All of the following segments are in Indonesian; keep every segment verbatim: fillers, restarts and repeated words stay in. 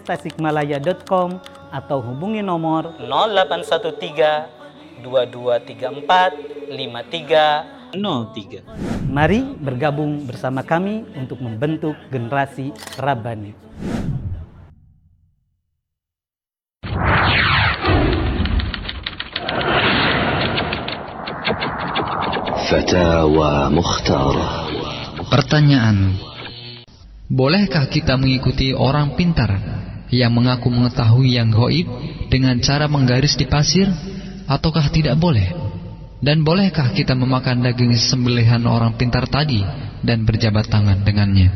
tasikmalaya dot com atau hubungi nomor nol delapan satu tiga dua dua tiga empat lima tiga nol tiga. Mari bergabung bersama kami untuk membentuk generasi Rabbani. Fatawa Mukhtarah. Pertanyaan: bolehkah kita mengikuti orang pintar yang mengaku mengetahui yang gaib dengan cara menggaris di pasir, ataukah tidak boleh? Dan bolehkah kita memakan daging sembelihan orang pintar tadi dan berjabat tangan dengannya?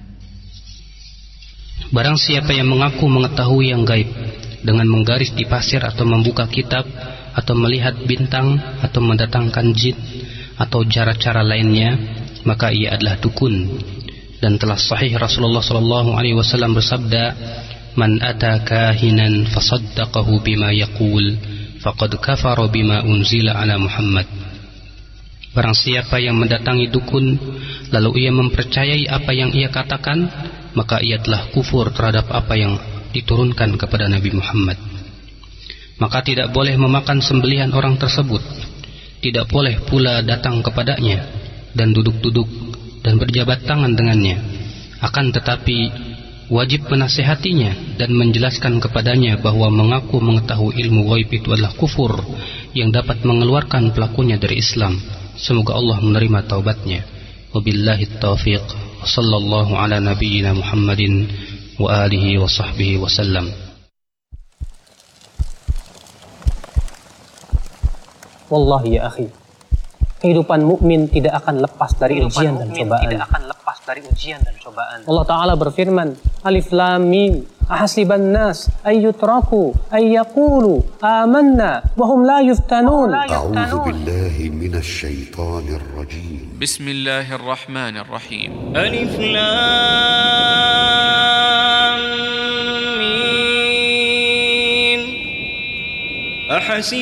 Barang siapa yang mengaku mengetahui yang gaib dengan menggaris di pasir atau membuka kitab atau melihat bintang atau mendatangkan jin atau cara-cara lainnya, maka ia adalah dukun. Dan telah sahih Rasulullah sallallahu alaihi wasallam bersabda, "Man ata kahinan fasaddaqahu bima yaqul, faqad kafara bima unzila ala Muhammad." Barang siapa yang mendatangi dukun lalu ia mempercayai apa yang ia katakan, maka ia telah kufur terhadap apa yang diturunkan kepada Nabi Muhammad. Maka tidak boleh memakan sembelihan orang tersebut. Tidak boleh pula datang kepadanya dan duduk-duduk dan berjabat tangan dengannya. Akan tetapi wajib menasihatinya dan menjelaskan kepadanya bahwa mengaku mengetahui ilmu ghaib itu adalah kufur yang dapat mengeluarkan pelakunya dari Islam. Semoga Allah menerima taubatnya. Wabillahi taufiq. Wassallallahu ala nabiyyina Muhammadin wa alihi wa sahbihi wasallam. Wallahi ya akhi, kehidupan mukmin tidak akan lepas dari ujian dan cobaan. Tidak akan lepas dari ujian dan cobaan. Allah Ta'ala berfirman, Alif Lam Mim, ahasiban nas ay yutraku ay yaqulu amanna wa hum la yuftanun. A'udzu billahi minasy syaithanir rajim. Bismillahirrahmanirrahim. Alif Lam Mim.